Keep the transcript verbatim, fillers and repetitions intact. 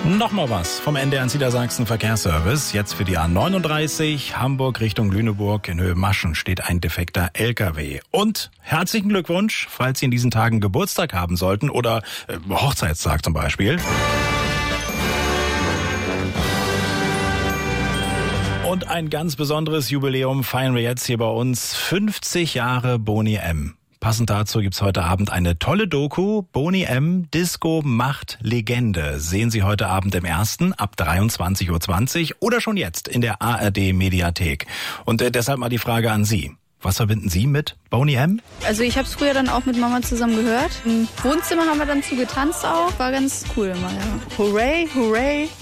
Nochmal was vom N D R Niedersachsen Verkehrsservice. Jetzt für die A neununddreißig Hamburg Richtung Lüneburg in Höhe Maschen steht ein defekter L K W. Und herzlichen Glückwunsch, falls Sie in diesen Tagen Geburtstag haben sollten oder äh, Hochzeitstag zum Beispiel. Und ein ganz besonderes Jubiläum feiern wir jetzt hier bei uns. fünfzig Jahre Boney M. Passend dazu gibt's heute Abend eine tolle Doku. Boney M. Disco macht Legende. Sehen Sie heute Abend im Ersten ab dreiundzwanzig Uhr zwanzig oder schon jetzt in der A R D Mediathek. Und äh, deshalb mal die Frage an Sie. Was verbinden Sie mit Boney M? Also ich habe es früher dann auch mit Mama zusammen gehört. Im Wohnzimmer haben wir dann zu getanzt auch. War ganz cool immer, ja. Hooray, hooray.